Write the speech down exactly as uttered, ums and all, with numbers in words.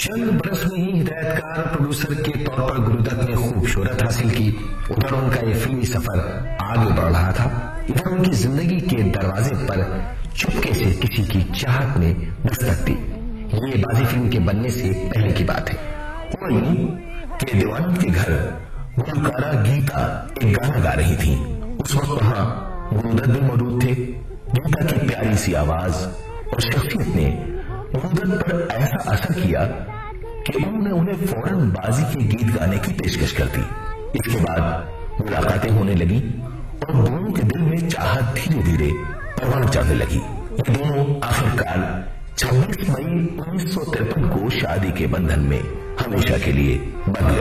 चंद बरस में ही हिदायतकार प्रोड्यूसर के तौर पर गुरुदत्त ने खूब शोहरत हासिल की। उधर उनका ये फिल्मी सफर आगे बढ़ रहा था, इधर उनकी जिंदगी के दरवाजे पर चुपके से किसी की चाहत ने दस्तक दी। ये बाजी फिल्म के बनने से पहले की बात है। हुआ यूं कि दीवानंद के घर गुलकारा गीता एक गाना गा रही थी। उस वक्त वहां गुरुदत्त भी मौजूद थे। गीता की प्यारी सी आवाज और शख्सियत ने गुरुदत्त पर ऐसा असर किया कि उन्होंने उन्हें फौरन बाजी के गीत गाने की पेशकश कर दी। इसके बाद मुलाकातें होने लगी और दोनों के दिल में चाहत धीरे धीरे परवान चढ़ने लगी। ये दोनों आखिरकार छब्बीस मई उन्नीस सौ तिरपन को शादी के बंधन में हमेशा के लिए बंध गए।